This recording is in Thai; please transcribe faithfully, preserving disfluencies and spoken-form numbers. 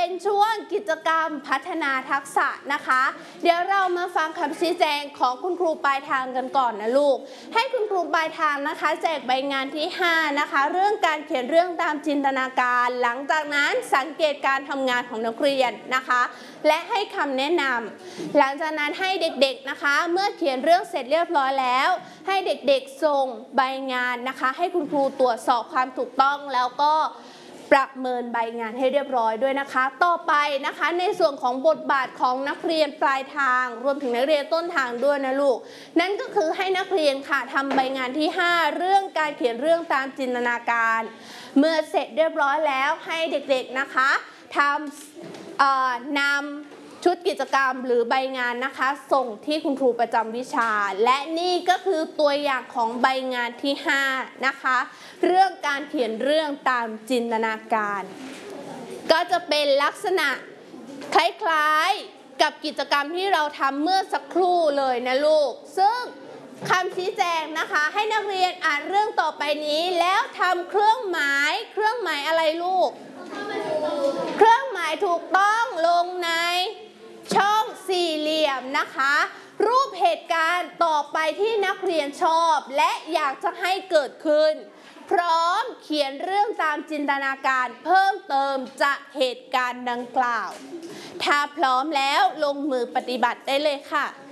เป็นช่วงกิจกรรมพัฒนาทักษะนะคะเดี๋ยวเรามาฟังคำชี้แจงของคุณครูปลายทางกันก่อนนะลูกให้คุณครูปลายทางนะคะแจกใบงานที่ห้านะคะเรื่องการเขียนเรื่องตามจินตนาการหลังจากนั้นสังเกตการทำงานของนักเรียนนะคะและให้คำแนะนำหลังจากนั้นให้เด็กๆนะคะเมื่อเขียนเรื่องเสร็จเรียบร้อยแล้วให้เด็กๆส่งใบงานนะคะให้คุณครูตรวจสอบความถูกต้องแล้วก็ประเมินใบงานให้เรียบร้อยด้วยนะคะต่อไปนะคะในส่วนของบทบาทของนักเรียนปลายทางรวมถึงนักเรียนต้นทางด้วยนะลูกนั่นก็คือให้นักเรียนค่ะทำใบงานที่ห้าเรื่องการเขียนเรื่องตามจินตนาการเมื่อเสร็จเรียบร้อยแล้วให้เด็กๆนะคะทำนำชุดกิจกรรมหรือใบงานนะคะส่งที่คุณครูประจำวิชาและนี่ก็คือตัวอย่างของใบงานที่ห้านะคะเรื่องการเขียนเรื่องตามจินตนาการก็จะเป็นลักษณะคล้ายๆกับกิจกรรมที่เราทำเมื่อสักครู่เลยนะลูกซึ่งคำชี้แจงนะคะให้นักเรียนอ่านเรื่องต่อไปนี้แล้วทำเครื่องหมายเครื่องหมายอะไรลูกเครื่องหมายถูกต้องลงในช่องสี่เหลี่ยมนะคะรูปเหตุการณ์ต่อไปที่นักเรียนชอบและอยากจะให้เกิดขึ้นพร้อมเขียนเรื่องตามจินตนาการเพิ่มเติมจากเหตุการณ์ดังกล่าวถ้าพร้อมแล้วลงมือปฏิบัติได้เลยค่ะ